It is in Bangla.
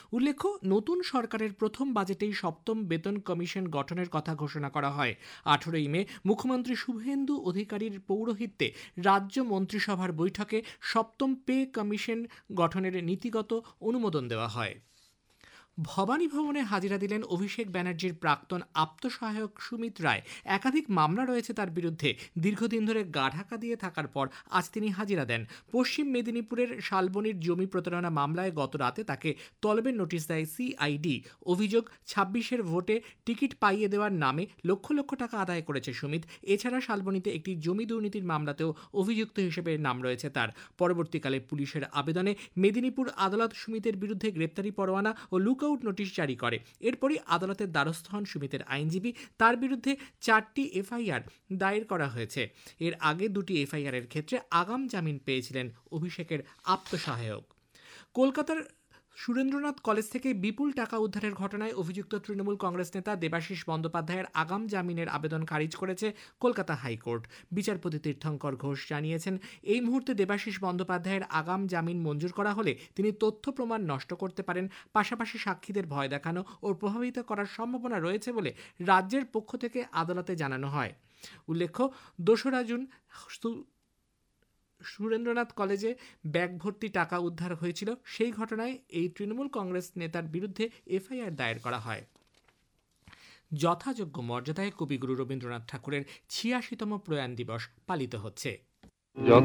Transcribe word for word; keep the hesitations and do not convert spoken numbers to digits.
উল্লেখ্য, নতুন সরকারের প্রথম বাজেটেই সপ্তম বেতন কমিশন গঠনের কথা ঘোষণা করা হয়। আঠারোই মে মুখ্যমন্ত্রী শুভেন্দু অধিকারীর পৌরোহিত্যে রাজ্য মন্ত্রিসভার বৈঠকে সপ্তম পে কমিশন গঠনের নীতিগত অনুমোদন দেওয়া হয়। ভবানী ভবনে হাজিরা দিলেন অভিষেক ব্যানার্জির প্রাক্তন আপ্তসহায়ক সুমিত রায়। একাধিক মামলা রয়েছে তার বিরুদ্ধে। দীর্ঘদিন ধরে গা ঢাকা দিয়ে থাকার পর আজ তিনি হাজিরা দেন। পশ্চিম মেদিনীপুরের শালবনির জমি প্রতারণা মামলায় গত রাতে তাকে তলবের নোটিশ দেয় সিআইডি। অভিযোগ, ছাব্বিশের ভোটে টিকিট পাইয়ে দেওয়ার নামে লক্ষ লক্ষ টাকা আদায় করেছে সুমিত। এছাড়া শালবনিতে একটি জমি দুর্নীতির মামলাতেও অভিযুক্ত হিসেবে নাম রয়েছে তার। পরবর্তীকালে পুলিশের আবেদনে মেদিনীপুর আদালত সুমিতের বিরুদ্ধে গ্রেপ্তারি পরোয়ানা ও লুক আউট নোটিশ জারি করে। এরপরই আদালতের দ্বারস্থ হন সুমিতের আইনজীবী। তার বিরুদ্ধে চারটি এফআইআর দায়ের করা হয়েছে। এর আগে দুটি এফআইআর এর ক্ষেত্রে আগাম জামিন পেয়েছিলেন অভিষেকের আপ্তসহায়ক। কলকাতার সুরেন্দ্রনাথ কলেজ থেকে বিপুল টাকা উদ্ধারের ঘটনায় অভিযুক্ত তৃণমূল কংগ্রেস নেতা দেবাশিস বন্দ্যোপাধ্যায়ের আগাম জামিনের আবেদন খারিজ করেছে কলকাতা হাইকোর্ট। বিচারপতি তীর্থঙ্কর ঘোষ জানিয়েছেন, এই মুহূর্তে দেবাশিস বন্দ্যোপাধ্যায়ের আগাম জামিন মঞ্জুর করা হলে তিনি তথ্য প্রমাণ নষ্ট করতে পারেন। পাশাপাশি সাক্ষীদের ভয় দেখানো ও প্রভাবিত করার সম্ভাবনা রয়েছে বলে রাজ্যের পক্ষ থেকে আদালতে জানানো হয়। উল্লেখ্য, দোসরা জুন সুরেন্দ্রনাথ কলেজে ব্যাগ ভর্তি টাকা উদ্ধার হয়েছিল। সেই ঘটনায় এই তৃণমূল কংগ্রেস নেতার বিরুদ্ধে এফআইআর দায়ের করা হয়। যথাযোগ্য মর্যাদায় কবিগুরু রবীন্দ্রনাথ ঠাকুরের ছিয়াশিতম প্রয়াণ দিবস পালিত হচ্ছে।